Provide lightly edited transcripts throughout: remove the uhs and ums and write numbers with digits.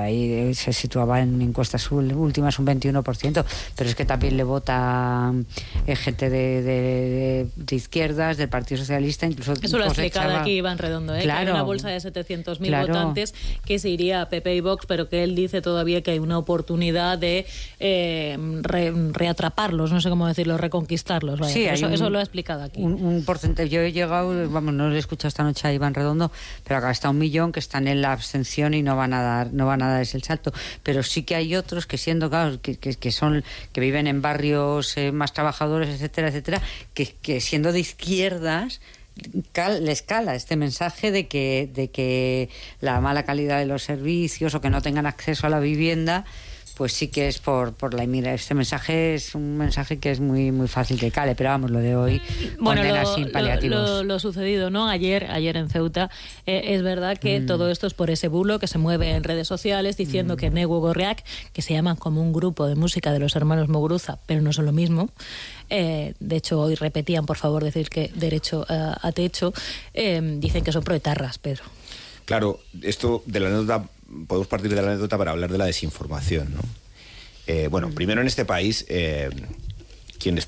ahí se situaba en encuestas últimas un 21%, pero es que también le vota gente de izquierdas, del Partido Socialista, incluso... Eso lo ha explicado aquí Iván Redondo, claro, que hay una bolsa de 700.000 votantes que se iría a PP y Vox, pero que él dice todavía que hay una oportunidad de reatraparlos, no sé cómo decirlo, reconquistarlos. Vaya. Sí, eso lo ha explicado aquí. Un porcentaje. Yo he llegado, no lo he escuchado esta noche a Iván Redondo, pero acá está 1 millón que están en la abstención y no van a dar ese salto. Pero sí que hay otros que siendo, claro, que viven en barrios más trabajadores, etcétera, etcétera, que siendo de izquierdas les cala este mensaje de que la mala calidad de los servicios o que no tengan acceso a la vivienda, pues sí que es por la inmigración. Este mensaje es un mensaje que es muy muy fácil que cale, pero vamos, lo de hoy condena sin paliativos. Lo sucedido, ¿no? Ayer en Ceuta, es verdad que todo esto es por ese bulo que se mueve en redes sociales diciendo que Negu Gorriak, que se llaman como un grupo de música de los hermanos Muguruza, pero no son lo mismo. De hecho, hoy repetían, por favor, decir que derecho a techo, dicen que son proetarras, Pedro. Claro, esto de la anécdota, podemos partir de la anécdota para hablar de la desinformación, ¿no? Bueno, primero en este país, quienes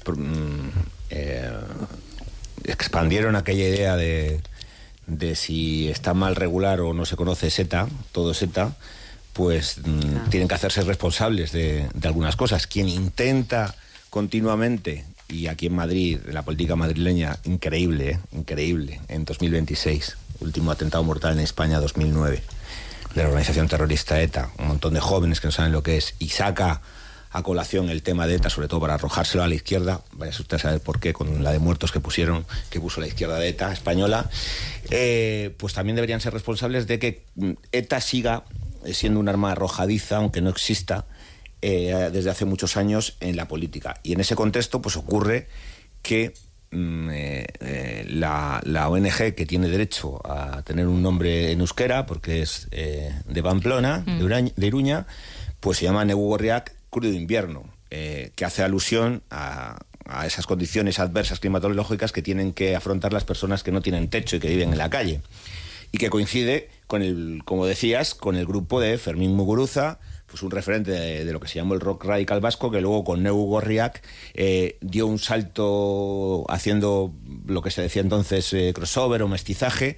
expandieron aquella idea de si está mal regular o no se conoce SETA, todo SETA, pues tienen que hacerse responsables de algunas cosas. Quien intenta continuamente, y aquí en Madrid, en la política madrileña, increíble, en 2026, último atentado mortal en España, 2009, de la organización terrorista ETA, un montón de jóvenes que no saben lo que es, y saca a colación el tema de ETA, sobre todo para arrojárselo a la izquierda, vaya usted a saber por qué, con la de muertos que puso la izquierda de ETA española, pues también deberían ser responsables de que ETA siga siendo un arma arrojadiza, aunque no exista, desde hace muchos años en la política. Y en ese contexto pues ocurre que la ONG, que tiene derecho a tener un nombre en euskera porque es de Pamplona, de Iruña, pues se llama Negu Gorriak Crudo Invierno, que hace alusión a esas condiciones adversas climatológicas que tienen que afrontar las personas que no tienen techo y que viven en la calle, y que coincide con como decías, con el grupo de Fermín Muguruza, pues un referente de lo que se llamó el rock radical vasco, que luego con Negu Gorriak dio un salto haciendo lo que se decía entonces crossover o mestizaje,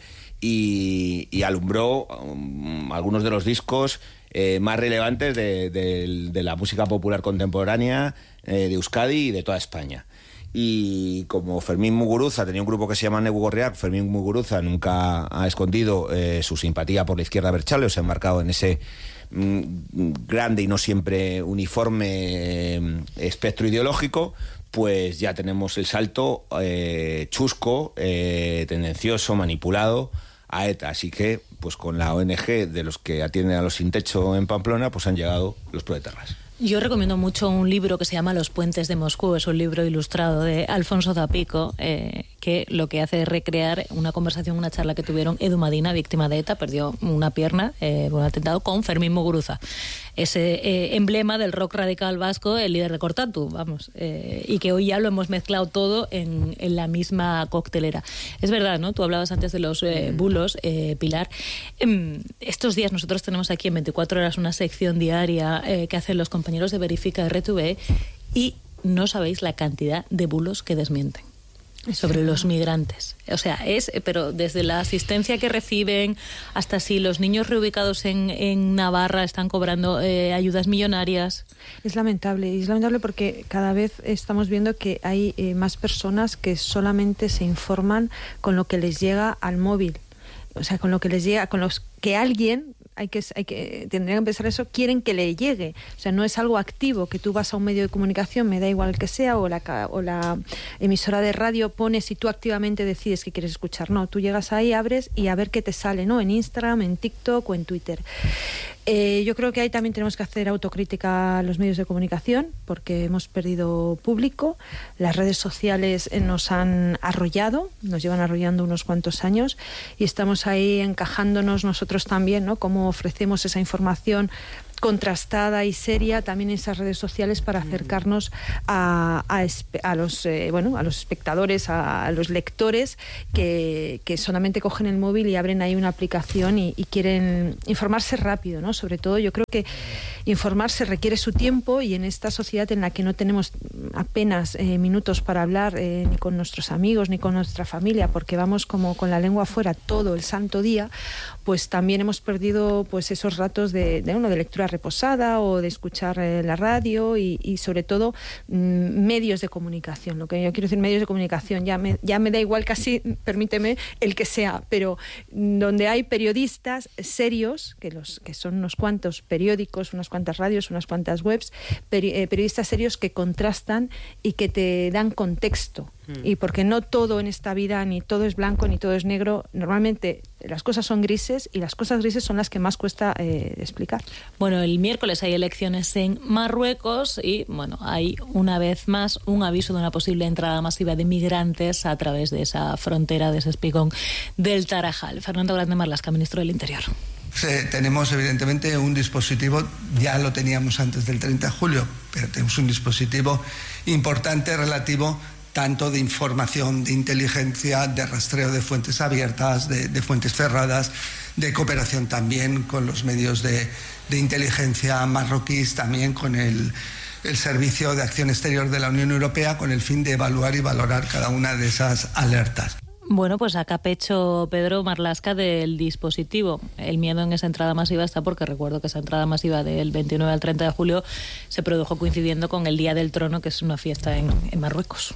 y alumbró algunos de los discos más relevantes de la música popular contemporánea de Euskadi y de toda España. Y como Fermín Muguruza tenía un grupo que se llama Negu Gorriak, Fermín Muguruza nunca ha escondido su simpatía por la izquierda abertzale, o se ha embarcado en ese grande y no siempre uniforme espectro ideológico. Pues ya tenemos el salto chusco, tendencioso, manipulado a ETA. Así que, pues con la ONG de los que atienden a los sin techo en Pamplona, pues han llegado los proetarras. Yo recomiendo mucho un libro que se llama Los puentes de Moscú, es un libro ilustrado de Alfonso Zapico, que lo que hace es recrear una conversación, una charla que tuvieron Edu Madina, víctima de ETA, perdió una pierna por un atentado, con Fermín Muguruza, ese emblema del rock radical vasco, el líder de Cortatu, vamos, y que hoy ya lo hemos mezclado todo en la misma coctelera. Es verdad, ¿no? Tú hablabas antes de los bulos, Pilar. Estos días nosotros tenemos aquí en 24 horas una sección diaria que hacen los compañeros de Verifica RTV, y no sabéis la cantidad de bulos que desmienten sobre los migrantes. O sea, pero desde la asistencia que reciben hasta si los niños reubicados en Navarra están cobrando ayudas millonarias. Es lamentable porque cada vez estamos viendo que hay más personas que solamente se informan con lo que les llega al móvil. O sea, con lo que les llega, con los que alguien... tendría que empezar eso, quieren que le llegue. O sea, no es algo activo, que tú vas a un medio de comunicación, me da igual el que sea, o la emisora de radio pones y tú activamente decides que quieres escuchar. No, tú llegas ahí, abres y a ver qué te sale, ¿no? En Instagram, en TikTok o en Twitter. Yo creo que ahí también tenemos que hacer autocrítica a los medios de comunicación, porque hemos perdido público. Las redes sociales nos han arrollado, nos llevan arrollando unos cuantos años, y estamos ahí encajándonos nosotros también, ¿no? Cómo ofrecemos esa información contrastada y seria también en esas redes sociales para acercarnos a los espectadores, a los lectores que solamente cogen el móvil y abren ahí una aplicación y quieren informarse rápido, ¿no? Sobre todo yo creo que informarse requiere su tiempo, y en esta sociedad en la que no tenemos apenas minutos para hablar ni con nuestros amigos ni con nuestra familia, porque vamos como con la lengua afuera todo el santo día, pues también hemos perdido pues esos ratos de lectura reposada o de escuchar la radio y sobre todo medios de comunicación. Lo que yo quiero decir, medios de comunicación, ya me da igual casi, permíteme, el que sea, pero donde hay periodistas serios, que son unos cuantos periódicos, unas cuantas radios, unas cuantas webs, periodistas serios que contrastan y que te dan contexto. Y porque no todo en esta vida, ni todo es blanco ni todo es negro, normalmente las cosas son grises, y las cosas grises son las que más cuesta explicar. Bueno, el miércoles hay elecciones en Marruecos y bueno, hay una vez más un aviso de una posible entrada masiva de migrantes a través de esa frontera, de ese espigón del Tarajal. Fernando Grande Marlaska, ministro del Interior. Sí, tenemos evidentemente un dispositivo, ya lo teníamos antes del 30 de julio, pero tenemos un dispositivo importante relativo tanto de información, de inteligencia, de rastreo de fuentes abiertas, de fuentes cerradas, de cooperación también con los medios de inteligencia marroquíes, también con el Servicio de Acción Exterior de la Unión Europea, con el fin de evaluar y valorar cada una de esas alertas. Bueno, pues saca pecho Pedro Marlaska del dispositivo. El miedo en esa entrada masiva está porque recuerdo que esa entrada masiva del 29 al 30 de julio se produjo coincidiendo con el Día del Trono, que es una fiesta en Marruecos.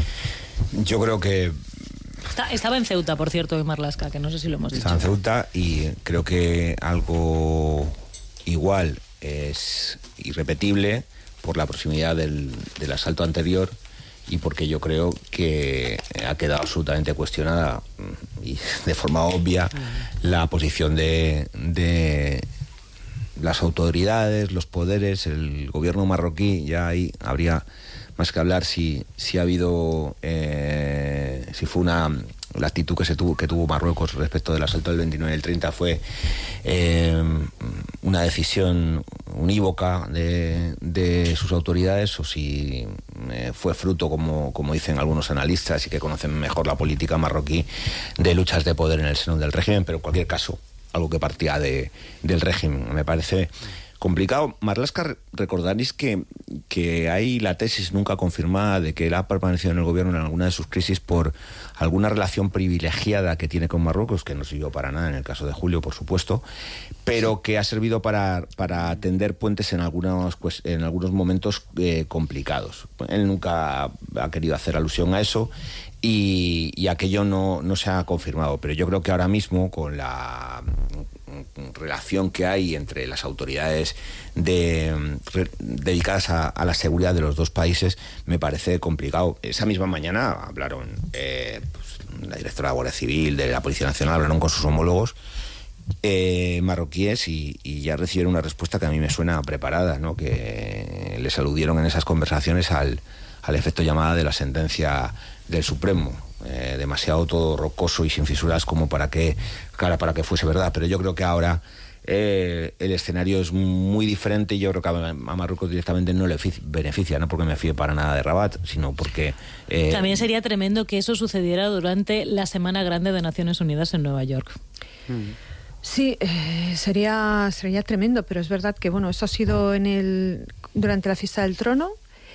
Yo creo que... Estaba en Ceuta, por cierto, en Marlaska, que no sé si lo hemos dicho. Estaba en Ceuta, y creo que algo igual es irrepetible por la proximidad del asalto anterior, y porque yo creo que ha quedado absolutamente cuestionada y de forma obvia la posición de las autoridades, los poderes, el gobierno marroquí. Ya ahí habría más que hablar si ha habido, si fue la actitud que tuvo Marruecos respecto del asalto del 29 y el 30 fue una decisión unívoca de sus autoridades, o si fue fruto, como dicen algunos analistas y que conocen mejor la política marroquí, de luchas de poder en el seno del régimen. Pero en cualquier caso, algo que partía del régimen. Me parece complicado. Marlaska, recordaréis que hay la tesis nunca confirmada de que él ha permanecido en el gobierno en alguna de sus crisis por alguna relación privilegiada que tiene con Marruecos, que no sirvió para nada en el caso de Julio, por supuesto, pero que ha servido para tender puentes en algunos momentos complicados. Él nunca ha querido hacer alusión a eso, y aquello no se ha confirmado. Pero yo creo que ahora mismo, con la relación que hay entre las autoridades dedicadas a la seguridad de los dos países, me parece complicado. Esa misma mañana hablaron la directora de la Guardia Civil, de la Policía Nacional, hablaron con sus homólogos marroquíes y ya recibieron una respuesta que a mí me suena preparada, ¿no? Que les aludieron en esas conversaciones al efecto llamada de la sentencia del Supremo. Demasiado todo rocoso y sin fisuras como para que fuese verdad. Pero yo creo que ahora el escenario es muy diferente, y yo creo que a Marruecos directamente no le beneficia, no porque me fíe para nada de Rabat, sino porque... También sería tremendo que eso sucediera durante la Semana Grande de Naciones Unidas en Nueva York. Sí, sería tremendo, pero es verdad que bueno, eso ha sido durante la fiesta del Trono.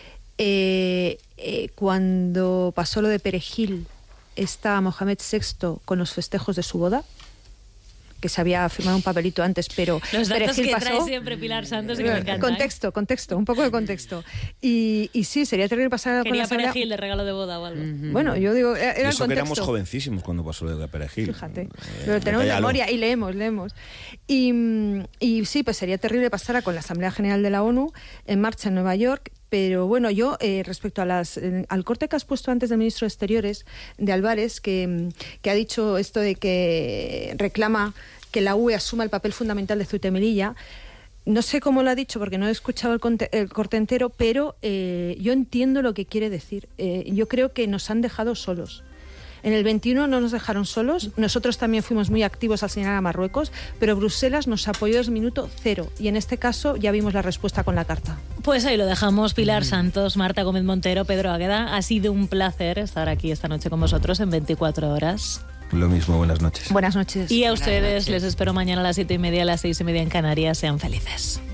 Cuando pasó lo de Perejil, está Mohamed VI con los festejos de su boda, que se había firmado un papelito antes, pero los datos Perejil que pasó. trae siempre Pilar Santos y que me encanta. Contexto, un poco de contexto. Y sí, sería terrible pasar Quería con la Perejil de regalo de boda o algo. Bueno, yo digo, era el eso contexto. Que éramos jovencísimos cuando pasó lo de Perejil. Fíjate, pero tenemos memoria y leemos. Y sí, pues sería terrible pasar con la Asamblea General de la ONU en marcha en Nueva York. Pero bueno, yo respecto al corte que has puesto antes del ministro de Exteriores, de Álvarez, que ha dicho esto de que reclama que la UE asuma el papel fundamental de Ceuta y Melilla, no sé cómo lo ha dicho porque no he escuchado el corte entero, pero yo entiendo lo que quiere decir. Yo creo que nos han dejado solos. En el 21 no nos dejaron solos, nosotros también fuimos muy activos al señalar a Marruecos, pero Bruselas nos apoyó desde el minuto 0 y en este caso ya vimos la respuesta con la carta. Pues ahí lo dejamos. Pilar Santos, Marta Gómez Montero, Pedro Águeda, ha sido un placer estar aquí esta noche con vosotros en 24 horas. Lo mismo, buenas noches. Buenas noches. Y a ustedes les espero mañana a las 7:30, a las 6:30 en Canarias. Sean felices.